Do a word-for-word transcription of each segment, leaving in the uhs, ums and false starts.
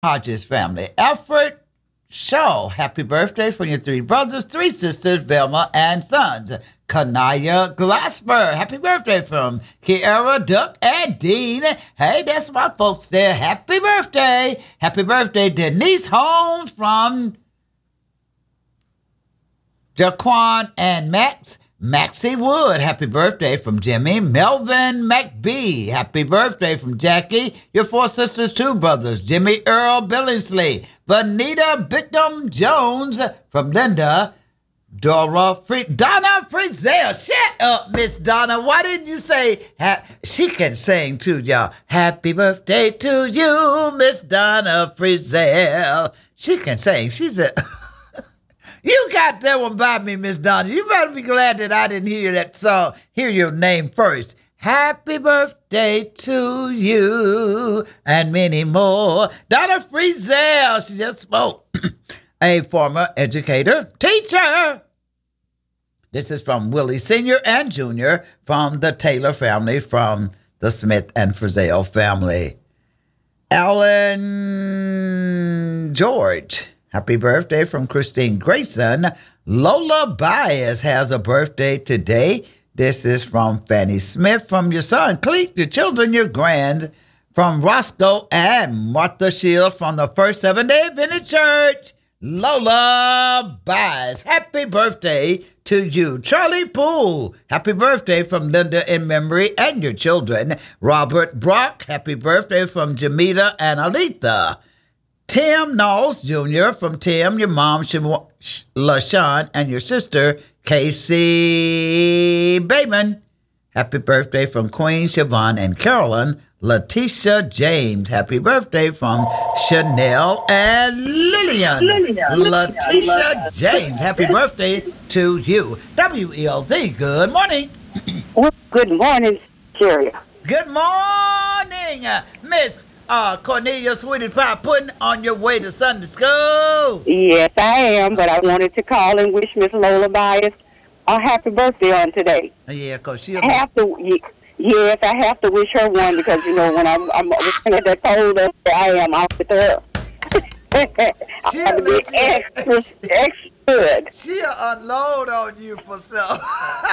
Hodges family. Alfred Shaw, happy birthday from your three brothers, three sisters, Velma and sons. Kanaya Glasper, happy birthday from Kiara, Duck, and Dean. Hey, that's my folks there. Happy birthday. Happy birthday, Denise Holmes from Jaquan and Max. Maxie Wood, happy birthday from Jimmy. Melvin McBee, happy birthday from Jackie. Your four sisters, two brothers, Jimmy Earl Billingsley. Vanita Bickham Jones from Linda. Dora Free Donna Frizzell. Shut up, Miss Donna. Why didn't you say ha- she can sing too, y'all? Happy birthday to you, Miss Donna Frizzell. She can sing. She's a You got that one by me, Miss Donna. You better be glad that I didn't hear that song, hear your name first. Happy birthday to you and many more. Donna Frizzell, she just spoke. A former educator, teacher. This is from Willie Senior and Junior from the Taylor family, from the Smith and Frizzell family. Alan George. Happy birthday from Christine Grayson. Lola Bias has a birthday today. This is from Fanny Smith, from your son, Cleet, your children, your grand, from Roscoe and Martha Shield from the First Seven-Day Adventist Church. Lola Bias, happy birthday to you. Charlie Poole, happy birthday from Linda in memory and your children. Robert Brock, happy birthday from Jamita and Aletha. Tim Knowles Junior from Tim, your mom, LaShawn, and your sister, Casey Bayman. Happy birthday from Queen Siobhan and Carolyn. Letitia James, happy birthday from Chanel and Lillian. Lillian. Letitia James, happy birthday to you. W E L Z, good morning. Well, good morning, Sherry. Good morning, Miss Uh, Cornelia Sweetie Pie Pudding, on your way to Sunday school. Yes, I am, but I wanted to call and wish Miss Lola Bias a happy birthday on today. Yeah, because she'll I have to, yes, I have to wish her one because, you know, when I'm, I'm looking at that folder, I am out with her. I have to be extra, extra good. She'll unload on you for stuff.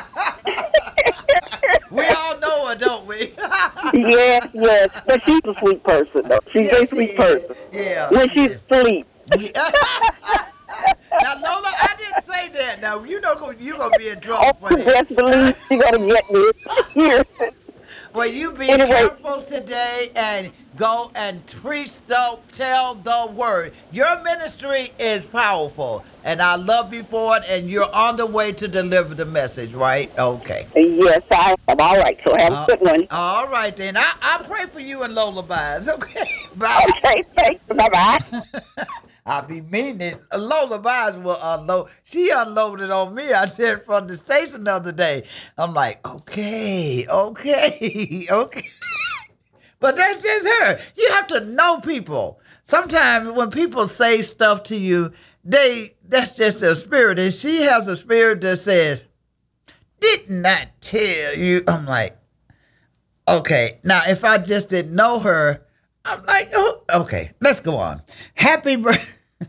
We all know her, don't we? Yes, yes. But she's a sweet person, though. She's yes, a sweet she person. Yeah. When she's asleep. Yeah. Now, Lola, I didn't say that. Now, you know you're going to be in trouble oh, for that. Best believe she's going to get me here. Well, you be anyway. careful today and go and preach the, tell the word. Your ministry is powerful, and I love you for it, and you're on the way to deliver the message, right? Okay. Yes, I am. All right, so have uh, a good one. All right, then. I, I pray for you and Lola Bias, okay? Bye. Okay, thanks. Bye-bye. I be meaning Lola Bias will unload. She unloaded on me. I said from the station the other day. I'm like, okay, okay, okay. But that's just her. You have to know people. Sometimes when people say stuff to you, they that's just their spirit. And she has a spirit that says, didn't I tell you? I'm like, okay. Now, if I just didn't know her, I'm like, oh, okay, let's go on. Happy birthday.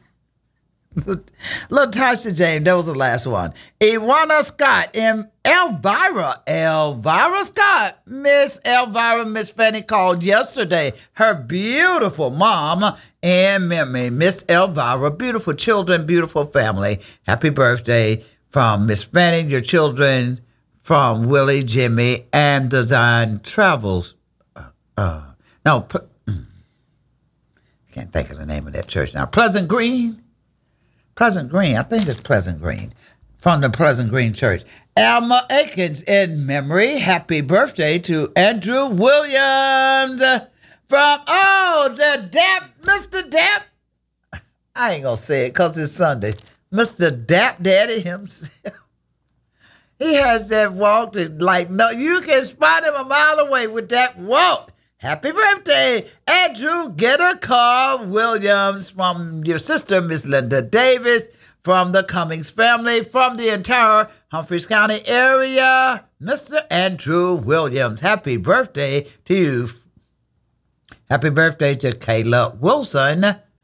Latasha James, that was the last one. Iwana Scott and Elvira. Elvira Scott. Miss Elvira, Miss Fanny called yesterday. Her beautiful mom and memory. Miss Elvira, beautiful children, beautiful family. Happy birthday from Miss Fanny, your children, from Willie, Jimmy, and Design Travels. Uh, uh, no, pl- can't think of the name of that church now. Pleasant Green. Pleasant Green, I think it's Pleasant Green, from the Pleasant Green Church. Alma Akins in memory. Happy birthday to Andrew Williams from, oh, the Dap, Mister Dap. I ain't going to say it because it's Sunday. Mister Dap Daddy himself. He has that walk that, like, no, you can spot him a mile away with that walk. Happy birthday, Andrew Get a Car Williams, from your sister, Miss Linda Davis, from the Cummings family, from the entire Humphreys County area, Mister Andrew Williams. Happy birthday to you. Happy birthday to Kayla Wilson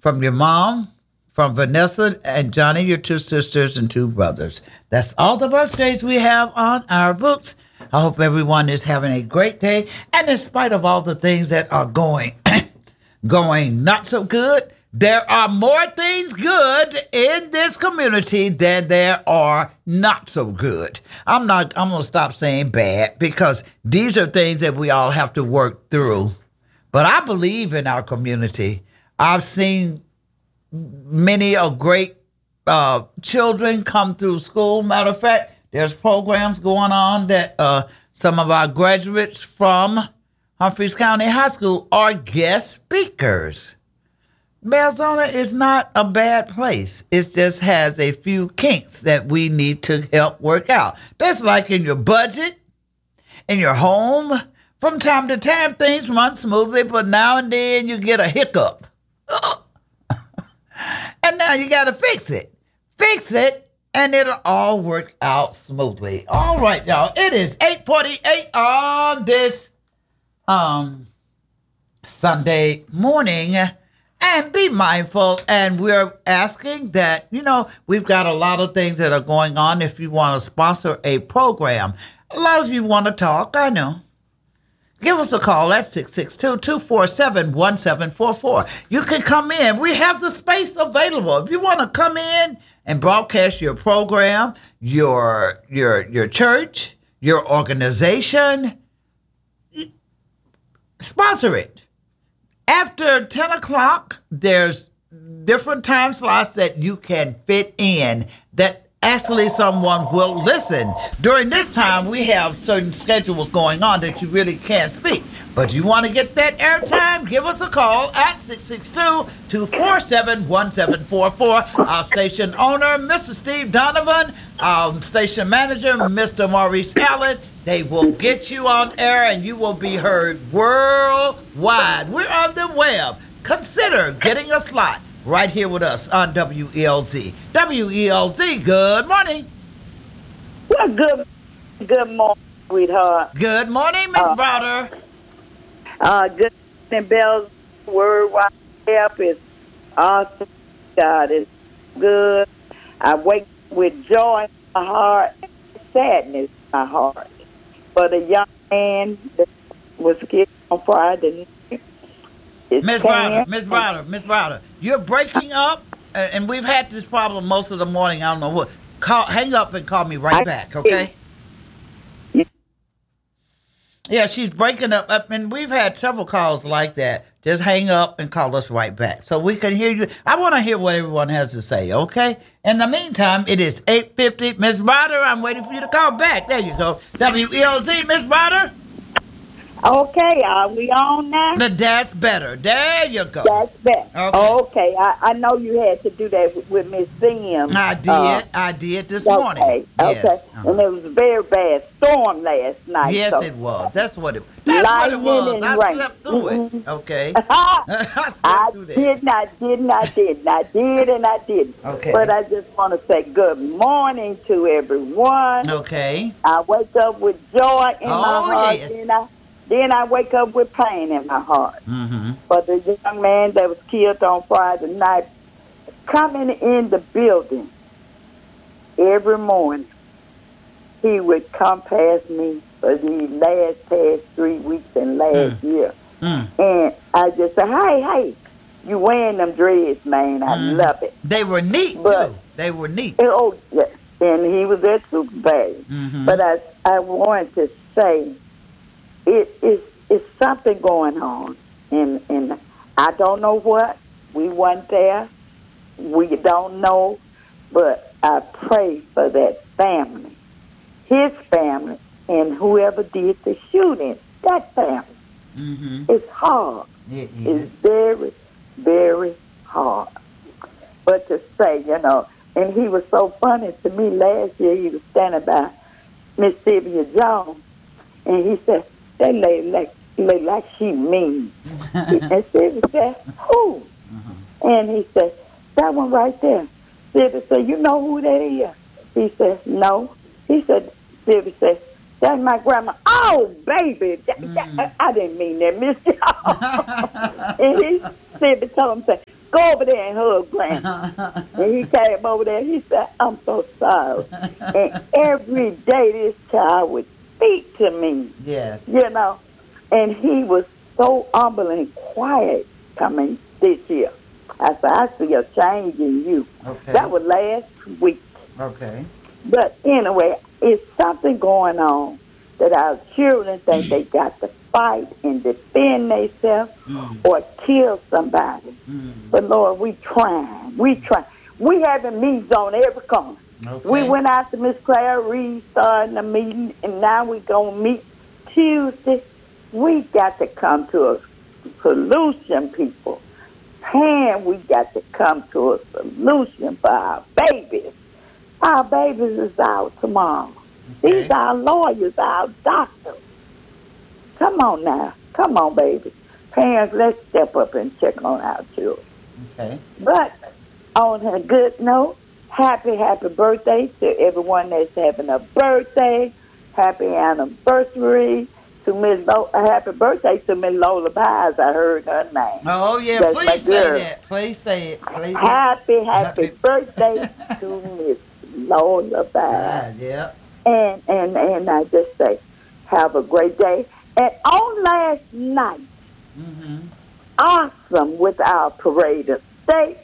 from your mom, from Vanessa and Johnny, your two sisters and two brothers. That's all the birthdays we have on our books. I hope everyone is having a great day. And in spite of all the things that are going, going not so good, there are more things good in this community than there are not so good. I'm not, I'm going to stop saying bad because these are things that we all have to work through. But I believe in our community. I've seen many of great uh, children come through school. Matter of fact, there's programs going on that uh, some of our graduates from Humphreys County High School are guest speakers. Belzona is not a bad place. It just has a few kinks that we need to help work out. That's like in your budget, in your home. From time to time, things run smoothly, but now and then you get a hiccup. And now you got to fix it. Fix it, and it'll all work out smoothly. All right, y'all. It is eight forty-eight on this um Sunday morning. And be mindful, and we're asking that, you know, we've got a lot of things that are going on if you want to sponsor a program. A lot of you want to talk, I know. Give us a call at six six two, two four seven, one seven four four. You can come in. We have the space available. If you want to come in and broadcast your program, your your your church, your organization, sponsor it. After ten o'clock, there's different time slots that you can fit in that actually someone will listen. During this time, we have certain schedules going on that you really can't speak. But you want to get that airtime, give us a call at six six two, two four seven, one seven four four. Our station owner, Mister Steve Donovan, our station manager, Mister Maurice Allen. They will get you on air and you will be heard worldwide. We're on the web. Consider getting a slot right here with us on W E L Z. W E L Z, good morning. Well, good, good morning, sweetheart. Good morning, Miss uh, Browder. Uh, good morning, Bell's word wide help is awesome. God is good. I wake with joy in my heart and sadness in my heart. For the young man that was killed on Friday night. Miss Browder, Miss Browder, Miss Browder, you're breaking up, and we've had this problem most of the morning. I don't know what. Call, hang up and call me right back, okay? Yeah, she's breaking up, and we've had several calls like that. Just hang up and call us right back so we can hear you. I want to hear what everyone has to say, okay? In the meantime, it is eight fifty. Miss Browder, I'm waiting for you to call back. There you go. W E L Z, Miss Browder. Okay, are we on now? The, that's better. There you go. That's better. Okay. Okay, I, I know you had to do that with, with Miss Sims. I did. Uh, I did this okay, morning. Yes. Okay. Uh-huh. And it was a very bad storm last night. Yes, so. it was. That's what it. That's Lightning what it was. I rain. slept through mm-hmm. it. Okay. I, I through did not, did not, did not, did, and I did. Okay. But I just want to say good morning to everyone. Okay. I wake up with joy in oh, my heart. Yes. Then I, then I wake up with pain in my heart. Mm-hmm. But the young man that was killed on Friday night, coming in the building every morning, he would come past me for the last past three weeks and last mm. year. Mm. And I just say, hey, hey, you wearing them dreads, man. I mm. love it. They were neat, but, too. They were neat. Oh, yeah. And he was at Super Bay. Mm-hmm. But I, I wanted to say, It is it's something going on, and and I don't know what. We weren't there. We don't know, but I pray for that family, his family, and whoever did the shooting. That family. Mm-hmm. It's hard. It is. It's very, very hard. But to say, you know, and he was so funny to me last year. He was standing by Miss Sylvia Jones, and he said, that lady like, lady like she mean. And Sylvia said, who? Uh-huh. And he said, that one right there. Sylvia said, you know who that is? He said, no. He said, Sylvia said, that's my grandma. Oh, baby. That, mm. that, I didn't mean that, Miss Jones. And he, Sylvia told him, say, Go over there and hug Grandma. And he came over there. He said, I'm so sorry. And every day this child would speak to me. Yes. You know. And he was so humble and quiet coming this year. I said, I see a change in you. Okay. That was last week. Okay. But anyway, it's something going on that our children think they got to fight and defend themselves Mm. or kill somebody. Mm. But Lord, we trying. We trying. We having meetings on every corner. Okay. We went out to Miss Claire Reed starting a meeting, and now we going to meet Tuesday. We got to come to a solution, people. And we got to come to a solution for our babies. Our babies is out tomorrow. Okay. These are our lawyers, our doctors. Come on now. Come on, baby. Parents, let's step up and check on our children. Okay. But on a good note, happy, happy birthday to everyone that's having a birthday. Happy anniversary to Miss Lo- Happy birthday to Miss Lola Pies. I heard her name. Oh, yeah. That's my Please say girl. that. Please say it. Please say it. Happy, happy, Happy- birthday to Miss Lola Pies. Ah, yeah. And, and, and I just say, have a great day. And on last night, Mm-hmm. awesome with our parade of states,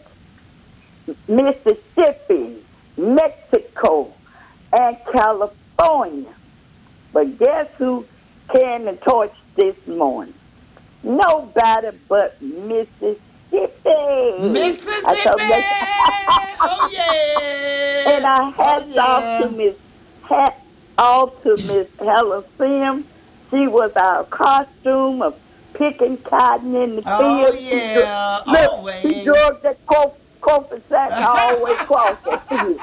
Mississippi, Mexico, and California. But guess who carried the torch this morning? Nobody but Mississippi. Mississippi! I told you- Oh, yeah! And I hats Oh, yeah. off to Miss hat off to Miss Helen Sims. She was our costume of picking cotton in the Oh, field. yeah, She, dro- always. she drove that co- coffee sack all the way across the field.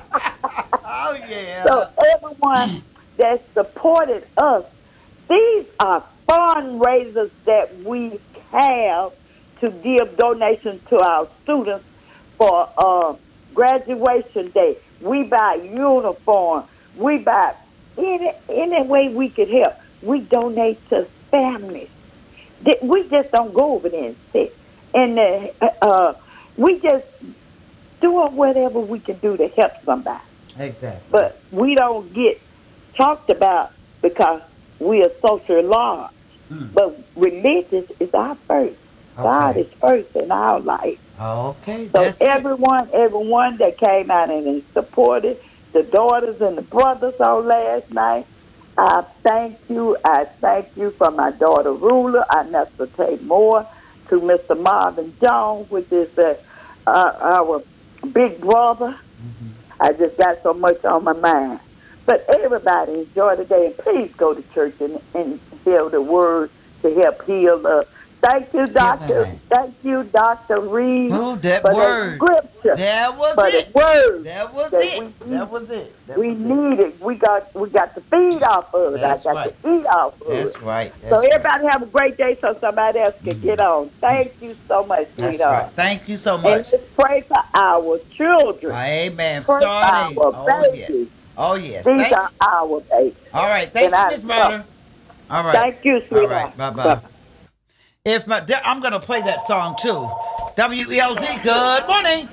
Oh, yeah. So everyone that supported us, these are fundraisers that we have to give donations to our students for uh, graduation day. We buy uniforms. We buy any any way we could help. We donate to families. That we just don't go over there and sit. And uh, uh, we just do whatever we can do to help somebody. Exactly. But we don't get talked about because we are social large. Mm. But religious is our first. God Okay. is first in our life. Okay, So that's it. everyone, everyone that came out and supported the daughters and the brothers on last night, I thank you. I thank you for my daughter Ruler. I never take more to Mister Marvin Jones, which is uh, uh, our big brother. Mm-hmm. I just got so much on my mind. But everybody enjoy the day, and please go to church and, and hear the word to help heal us. Thank you, Doctor. Amen. Thank you, Doctor Reed, Oh, that for word. the scripture. That was for it. the word. That was that it. we That need. was it. That We was it. need it. We got we got to feed off of it. That's I got right. to eat off of That's it. right. So That's right. everybody have a great day so somebody else can get on. Thank you so much, That's sweetheart. right. Thank you so And much. let's pray for our children. Amen. Pray for Starting. our Oh, babies. yes. Oh, yes. These Thank are our babies. All right. Thank And you, I- Miss Murder. All right. Thank you, All sweetheart. right. Bye-bye. If my, I'm going to play that song, too. W E L Z, good morning.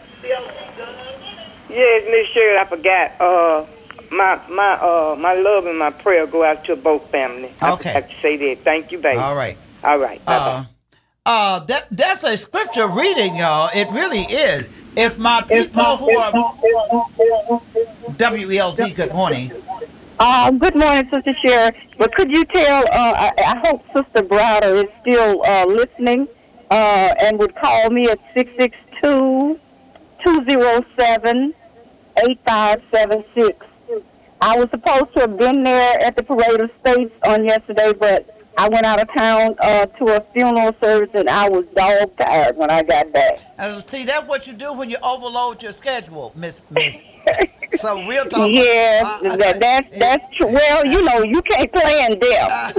Yes, Miss Shirley, I forgot. Uh, my my uh my love and my prayer go out to both families. Okay. I forgot to say that. Thank you, baby. All right. All right. Uh, uh, that that's a scripture reading, y'all. It really is. If my people who are W E L Z, good morning. Uh, good morning, Sister Sharon. But could you tell, uh, I, I hope Sister Browder is still uh, listening uh, and would call me at six six two, two oh seven, eight five seven six. I was supposed to have been there at the Parade of States on yesterday, but I went out of town uh, to a funeral service, and I was dog tired when I got back. Uh, see, that's what you do when you overload your schedule, Miss Miss. So we'll talk. Yes, uh, that, that's that's true. Well, you know, you can't play in death.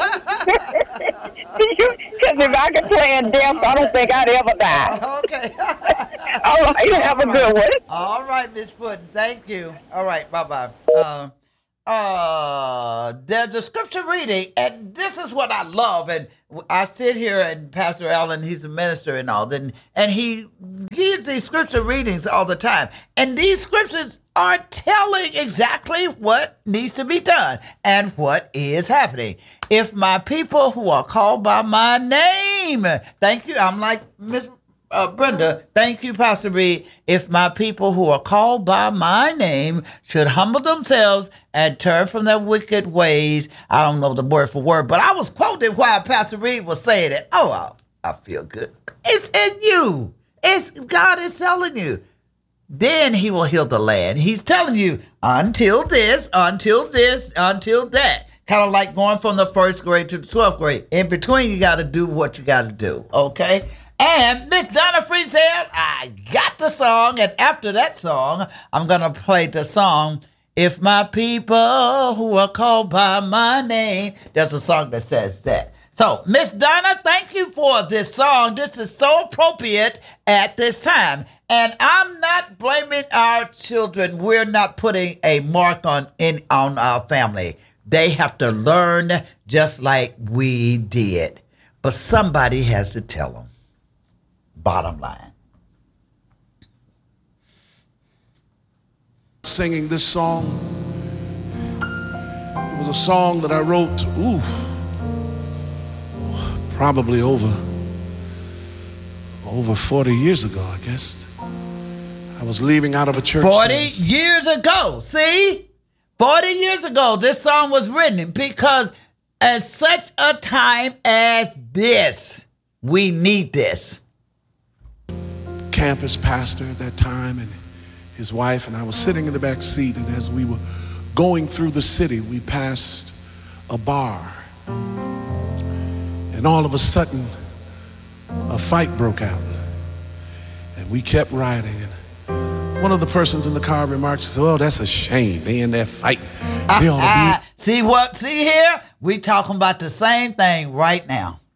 Because if I could play in death, I don't think I'd ever die. Okay. All right, have a good one. All right, Miss Puddin. Thank you. All right, bye bye. Uh, uh, the, the scripture reading, and this is what I love. And I sit here, and Pastor Allen, he's a minister and all, and and he receive these scripture readings all the time. And these scriptures are telling exactly what needs to be done and what is happening. If my people who are called by my name, thank you. I'm like Miss Uh, Brenda, thank you, Pastor Reed. If my people who are called by my name should humble themselves and turn from their wicked ways. I don't know the word for word, but I was quoted while Pastor Reed was saying it. Oh, I, I feel good. It's in you. It's God is telling you. Then he will heal the land. He's telling you until this, until this, until that. Kind of like going from the first grade to the twelfth grade. In between, you got to do what you got to do. Okay? And Miss Donna Friesel, I got the song. And after that song, I'm going to play the song, If My People Who Are Called By My Name. There's a song that says that. So, Miss Donna, thank you for this song. This is so appropriate at this time. And I'm not blaming our children. We're not putting a mark on, in, on our family. They have to learn just like we did. But somebody has to tell them. Bottom line. Singing this song, it was a song that I wrote, ooh, probably over, over forty years ago, I guess. I was leaving out of a church. forty service. years ago, see? forty years ago, this song was written because at such a time as this, we need this. Campus pastor at that time and his wife and I was sitting in the back seat, and as we were going through the city, we passed a bar, and all of a sudden a fight broke out, and we kept riding, and one of the persons in the car remarked, "Oh, that's a shame, they in that fight. They ought to be." See what? See here? We talking about the same thing right now.